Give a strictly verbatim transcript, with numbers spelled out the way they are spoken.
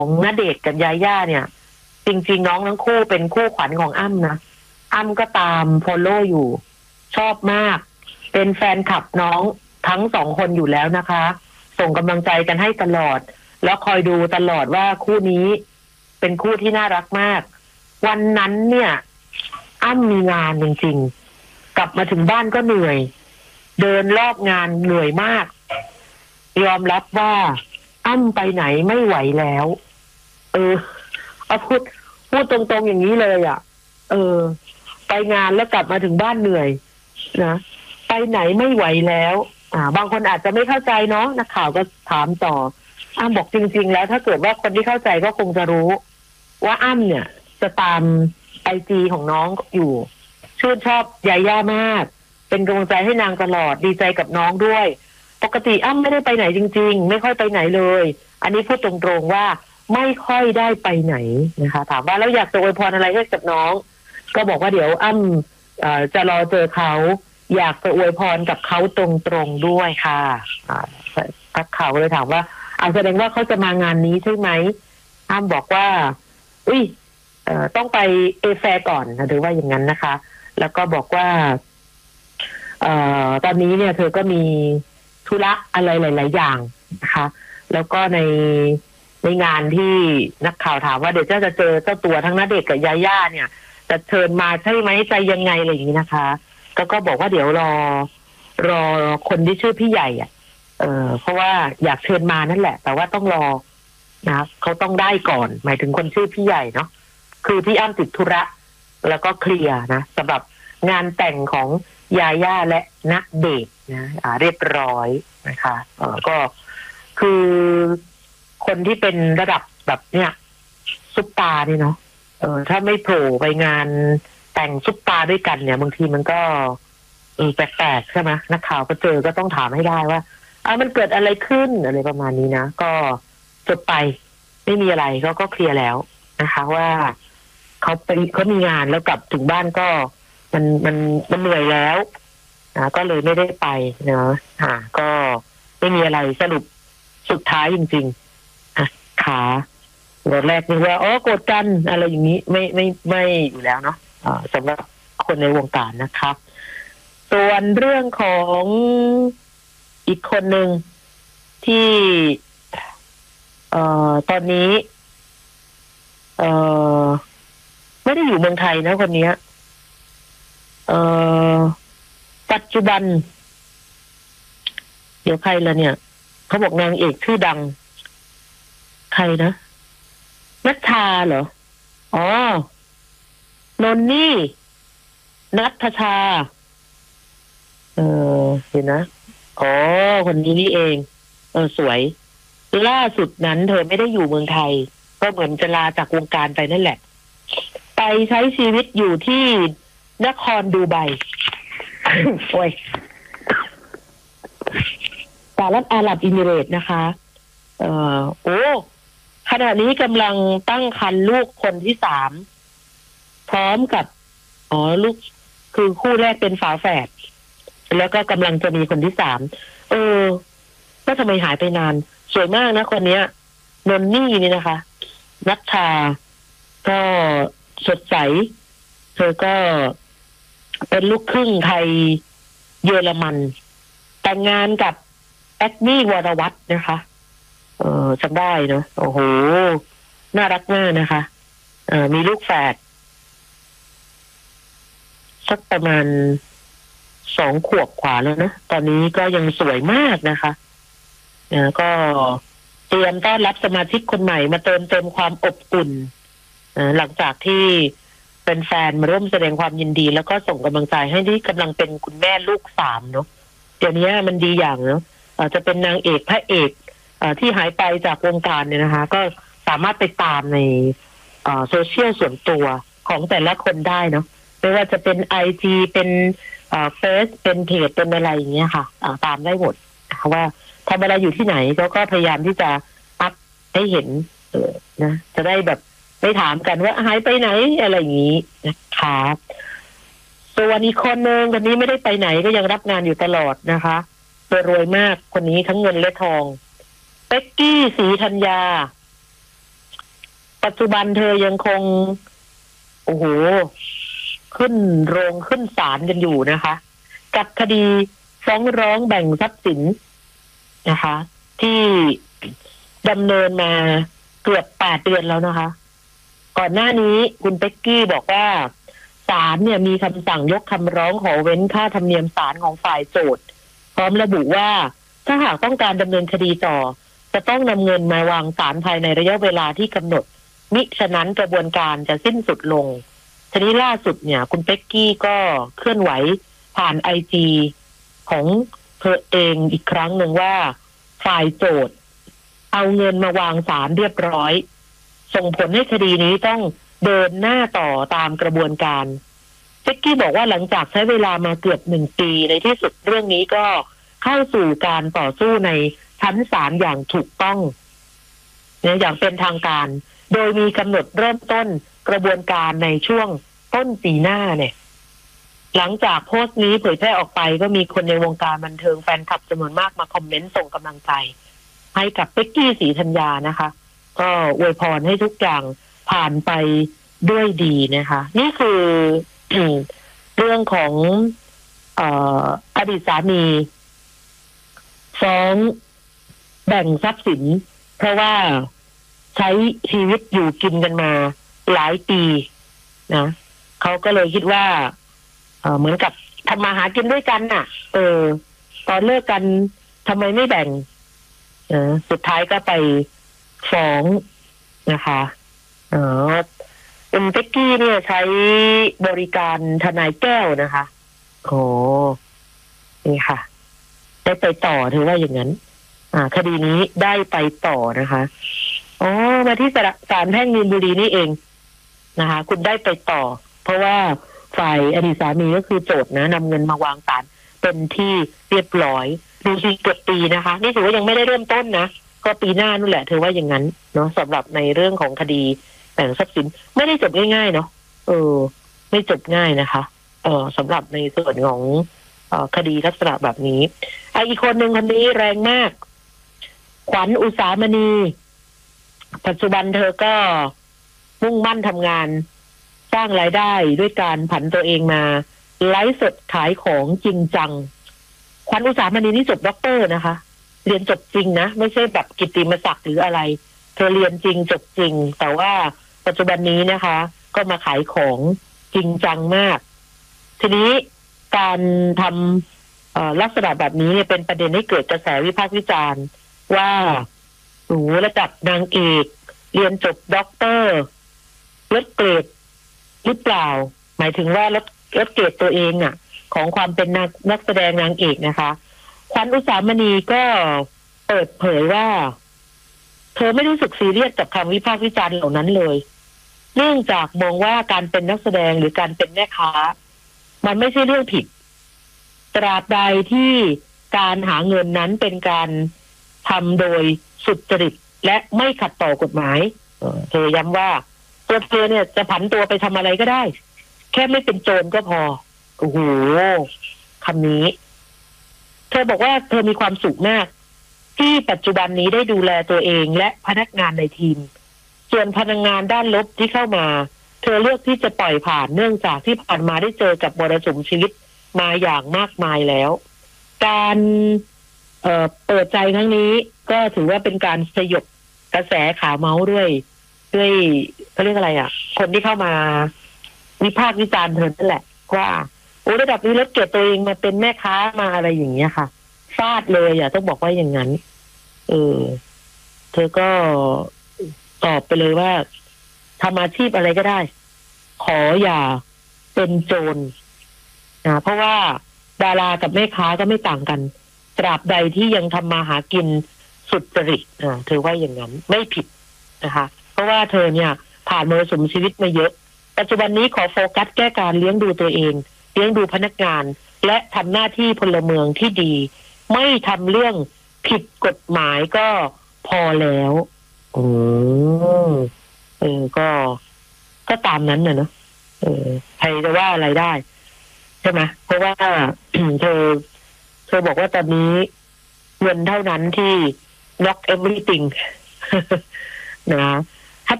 ของณเดชน์กับยาย่าเนี่ยจริงๆน้องทั้งคู่เป็นคู่ขวัญของอ้ำนะอ้ำก็ตามฟอลโล่อยู่ชอบมากเป็นแฟนคลับน้องทั้งสองคนอยู่แล้วนะคะ ส่งกำลังใจกันให้ตลอดแล้วคอยดูตลอดว่าคู่นี้เป็นคู่ที่น่ารักมากวันนั้นเนี่ยอ้ำมีงานจริงๆกลับมาถึงบ้านก็เหนื่อยเดินรอบงานเหนื่อยมากยอมรับว่าอ้ำไปไหนไม่ไหวแล้วเออเอาพูดพูดตรงๆอย่างนี้เลยอ่ะเออไปงานแล้วกลับมาถึงบ้านเหนื่อยนะไปไหนไม่ไหวแล้วอ่าบางคนอาจจะไม่เข้าใจเนาะนักข่าวก็ถามต่ออ้ำบอกจริงๆแล้วถ้าเกิดว่าคนที่เข้าใจก็คงจะรู้ว่าอ้ำเนี่ยจะตามไอจีของน้องอยู่ชื่นชอบยาย่ามากเป็นกำลังใจให้นางตลอดดีใจกับน้องด้วยปกติอ้ำไม่ได้ไปไหนจริงๆไม่ค่อยไปไหนเลยอันนี้พูดตรงๆว่าไม่ค่อยได้ไปไหนนะคะถามว่าแล้วอยากจะอวยพรอะไรให้กับน้องก็บอกว่าเดี๋ยวอ้ำเอ่อจะรอเจอเขาอยากจะอวยพรกับเขาตรงๆด้วยค่ะนักข่าวเลยถามว่าเอาแสดงว่าเขาจะมางานนี้ใช่ไหมอ้ำบอกว่าอุ้ยเอ่อต้องไปเอแฟร์ก่อนนะหรือว่าอย่างนั้นนะคะ แล้วก็บอกว่าเอ่อตอนนี้เนี่ยเธอก็มีธุระอะไรหลายๆอย่างนะคะแล้วก็ในในงานที่นักข่าวถามว่าเดี๋ยวจะเจอเจ้าตัวทั้งณเดชน์กับยาย่าเนี่ยจะเชิญมาใช่ไหมใจยังไงอะไรอย่างนี้นะคะก็ก็บอกว่าเดี๋ยวรอรอคนที่ชื่อพี่ใหญ่อ่ะเออเพราะว่าอยากเชิญมานั่นแหละแต่ว่าต้องรอนะเขาต้องได้ก่อนหมายถึงคนชื่อพี่ใหญ่เนาะคือพี่อ้ำติดธุระแล้วก็เคลียร์นะสำหรับงานแต่งของยาย่าและณเดชน์นะอ่าเรียบร้อยนะคะเออก็คือคนที่เป็นระดับแบบเนี้ยซุปตาร์นี่เนาะเออถ้าไม่โผล่ไปงานแต่งซุปตาร์ด้วยกันเนี่ยบางทีมันก็เออแปลกๆใช่ไหมนักข่าวก็เจอก็ต้องถามให้ได้ว่าอ่ามันเกิดอะไรขึ้นอะไรประมาณนี้นะก็จบไปไม่มีอะไรก็ก็เคลียร์แล้วนะคะว่าเขาไปเขามีงานแล้วกลับถึงบ้านก็มันมันมันเหนื่อยแล้วนะก็เลยไม่ได้ไปเนาะค่ะก็ไม่มีอะไรสรุปสุดท้ายจริงๆอ่ะขาตอนแรกนึกว่าอ๋อโกรธกันอะไรอย่างนี้ไม่ไม่ไม่อยู่แล้วเนาะอ่าสำหรับคนในวงการนะครับส่วนเรื่องของอีกคนหนึ่งที่เอ่อตอนนี้เอ่อไม่ได้อยู่เมืองไทยนะคนนี้เอ่อปัจจุบันเดี๋ยวใครละเนี่ยเขาบอกนางเอกชื่อดังใครนะนัทธาเหรออ๋อนนนี่นัทชาเออเห็นนะอ๋อคนนี้นี่เองเออสวยล่าสุดนั้นเธอไม่ได้อยู่เมืองไทยก็เหมือนจะลาจากวงการไปนั่นแหละไปใช้ชีวิตอยู่ที่นครดูไบ โอ้ยสหรัฐอาหรับเอมิเรตส์นะคะเอ่อโอ้ขณะนี้กำลังตั้งครรภ์ลูกคนที่สามพร้อมกับอ๋อลูกคือคู่แรกเป็นฝาแฝดแล้วก็กำลังจะมีคนที่สามเออก็ทำไมหายไปนานสวยมากนะคนเนี้ยนนนี่นี่นะคะนัทธาก็สดใสเธอก็เป็นลูกครึ่งไทยเยอรมันแต่งงานกับแอดมี่วรวัฒน์นะคะเออจำได้เนาะโอ้โหน่ารักมากนะคะเออมีลูกแฝดสักประมาณสองขวบกว่าแล้วนะตอนนี้ก็ยังสวยมากนะคะเออก็เตรียมต้อนรับสมาชิกคนใหม่มาเติมเต็มความอบอุ่นหลังจากที่เป็นแฟนมาร่วมแสดงความยินดีแล้วก็ส่งกำลังใจให้ที่กำลังเป็นคุณแม่ลูกสามเนาะเดี๋ยวนี้มันดีอย่างเนาะจะเป็นนางเอกพระเอกที่หายไปจากวงการเนี่ยนะคะก็สามารถไปตามในโซเชียลส่วนตัวของแต่ละคนได้เนาะไม่ว่าจะเป็นไอจีเป็นเฟซเป็นเพจเป็นอะไรอย่างเงี้ยค่ะตามได้หมดนะคะว่าทำอะไรอยู่ที่ไหนเขาก็พยายามที่จะอัพให้เห็นเออนะจะได้แบบไม่ถามกันว่าหายไปไหนอะไรอย่างนี้นะคะส่วนอีกคนนึงคนนี้ไม่ได้ไปไหนก็ยังรับงานอยู่ตลอดนะคะรวยมากคนนี้ทั้งเงินและทองเป็กกี้ศรีธัญญาปัจจุบันเธอยังคงโอ้โหขึ้นโรงขึ้นศาลกันอยู่นะคะกับคดีฟ้องร้องแบ่งทรัพย์สินนะคะ ที่ดำเนินมาเกือบแปดเดือนแล้วนะคะก่อนหน้านี้คุณเป็กกี้บอกว่าศาลเนี่ยมีคำสั่งยกคำร้องขอเว้นค่าธรรมเนียมศาลของฝ่ายโจทก์พร้อมระบุว่าถ้าหากต้องการดำเนินคดีต่อจะต้องนำเงินมาวางศาลภายในระยะเวลาที่กำหนดมิฉะนั้นกระบวนการจะสิ้นสุดลงทีนี้ล่าสุดเนี่ยคุณเป็กกี้ก็เคลื่อนไหวผ่านไอจีของเธอเองอีกครั้งหนึ่งว่าฝ่ายโจทก์เอาเงินมาวางศาลเรียบร้อยส่งผลให้คดีนี้ต้องเดินหน้าต่อตามกระบวนการเป็กกี้บอกว่าหลังจากใช้เวลามาเกือบหนึ่งปีในที่สุดเรื่องนี้ก็เข้าสู่การต่อสู้ในชั้นศาลอย่างถูกต้องเนี่ยอย่างเป็นทางการโดยมีกำหนดเริ่มต้นกระบวนการในช่วงต้นปีหน้าเนี่ยหลังจากโพสต์นี้เผยแพร่ออกไปก็มีคนในวงการบันเทิงแฟนคลับจำนวนมากมาคอมเมนต์ส่งกำลังใจให้กับเป็กกี้ศรีธัญญานะคะก็อวยพรให้ทุกอย่างผ่านไปด้วยดีนะคะนี่คือ เรื่องของเอ่ออดีตสามีฟ้องแบ่งทรัพย์สินเพราะว่าใช้ชีวิตอยู่กินกันมาหลายปีนะเขาก็เลยคิดว่าเอ่อเหมือนกับทำมาหากินด้วยกันน่ะเออตอนเลิกกันทำไมไม่แบ่งเออสุดท้ายก็ไปฟ้องนะคะเออคุณเป็กกี้เนี่ยใช้บริการทนายแก้วนะคะโอ้นี่ค่ะได้ไปต่อถือว่าอย่างนั้นอ่าคดีนี้ได้ไปต่อนะคะอ๋อมาที่ศาลแพ่งมีนบุรีนี่เองนะคะคุณได้ไปต่อเพราะว่าฝ่ายอดีตสามีก็คือโจทก์นะนำเงินมาวางศาลเป็นที่เรียบร้อยดูสิเกือบปีนะคะนี่ถือว่ายังไม่ได้เริ่มต้นนะก็ปีหน้านู่นแหละถือว่าอย่างนั้นเนาะสำหรับในเรื่องของคดีแบ่งทรัพย์สินไม่ได้จบง่ายๆเนาะเออไม่จบง่ายนะคะเออสำหรับในส่วนของเอ่อคดีลักษณะแบบนี้อ่ะอีกคนหนึ่งคนนี้แรงมากขวัญอุสามณีปัจจุบันเธอก็มุ่งมั่นทำงานสร้างรายได้ด้วยการผันตัวเองมาไลฟ์สดขายของจริงจังขวัญอุสามณีนี่จบด็อกเตอร์นะคะเรียนจบจริงนะไม่ใช่แบบกิตติมศักดิ์หรืออะไรเธอเรียนจริงจบจริงแต่ว่าปัจจุบันนี้นะคะก็มาขายของจริงจังมากทีนี้การทำลักษณะแบบนี้เนี่ยเป็นประเด็นให้เกิดกระแสวิพากษ์วิจารณ์ว่าโอ้ระดับนางเอกเรียนจบด็อกเตอร์ลดเกรดหรือเปล่าหมายถึงว่าลดลดเกรดตัวเองอ่ะของความเป็นนักนักแสดงนางเอกนะคะขวัญอุสามณีก็เปิดเผยว่าเธอไม่รู้สึกซีเรียสกับคำวิพากษ์วิจารณ์เหล่านั้นเลยเนื่องจากมองว่าการเป็นนักแสดงหรือการเป็นแม่ค้ามันไม่ใช่เรื่องผิดตราบใดที่การหาเงินนั้นเป็นการทำโดยสุจริตและไม่ขัดต่อกฎหมายเธอย้ำว่าตัวเธอเนี่ยจะผันตัวไปทำอะไรก็ได้แค่ไม่เป็นโจรก็พอโอ้โหคำนี้เธอบอกว่าเธอมีความสุขมากที่ปัจจุบันนี้ได้ดูแลตัวเองและพนักงานในทีมส่วนพนักงานด้านลบที่เข้ามาเธอเลือกที่จะปล่อยผ่านเนื่องจากที่ผ่านมาได้เจอกับมรสุมชีวิตมาอย่างมากมายแล้วการเอ่อเปิดใจครั้งนี้ก็ถือว่าเป็นการสยบกระแสขาเมาส์ด้วยด้วยเขาเรียกอะไรอ่ะคนที่เข้ามาวิพากษ์วิจารณ์เธอนั่นแหละว่าโอ้ระดับนี้ลดเกียรติตัวเองมาเป็นแม่ค้ามาอะไรอย่างเงี้ยค่ะฟาดเลยอ่ะต้องบอกว่าอย่างนั้นเออเธอก็ตอบไปเลยว่าทำอาชีพอะไรก็ได้ขออย่าเป็นโจรนะเพราะว่าดารากับแม่ค้าก็ไม่ต่างกันตราบใดที่ยังทำมาหากินสุจริตอ่าเธอว่าอย่างนั้นไม่ผิดนะคะเพราะว่าเธอเนี่ยผ่านมรสุมชีวิตมาเยอะปัจจุบันนี้ขอโฟกัสแก้การเลี้ยงดูตัวเองเลี้ยงดูพนักงานและทำหน้าที่พลเมืองที่ดีไม่ทำเรื่องผิดกฎหมายก็พอแล้วอืมเออก็ก็ตามนั้นน่ะเนาะเออใครจะว่าอะไรได้ใช่ไหมเพราะว่า เธอเธอบอกว่าตอนนี้เงินเท่านั้นที่ knock everything นะ